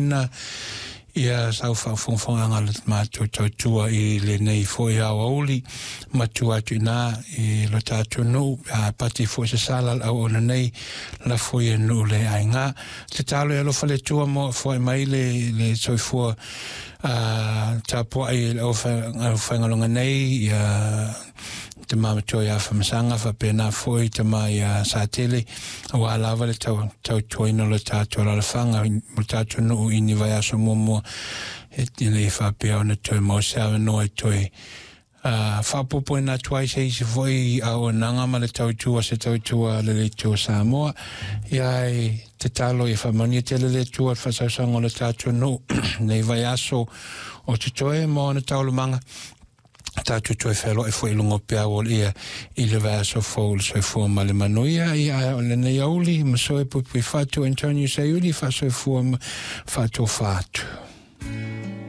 ina ia sau whaafonga ngalat mātou tautua I le nei fōi au auli matua atu ina I lo tātou nu pati fōi se salal au ona nei la fōi nu le ainga te talo e lo whale tua mo fōi mai le soi fōa tāpua I au whaingalonga nei te māmatua ia whamasanga whapena fōi te mai sātele au alawa le tau tuaina lo tātou lalawhanga mo tātou nu ini vai aso momo e tine I whapea ona toi mausawa noa toi whapopo ina tuai se isi fōi au nanga ma le tautua se tautua le tua Samoa iai te talo I whamania te le tua whasausanga o le tātou nu nei vai aso o te toi mo na taulumanga tātou toi whelo e fwoi lungo pia o ia I le vai aso fōu le soi fua ma le manuia I o le nei auli ma soe pupi whātou Antonio Sayuri wha soi fua whātou whātou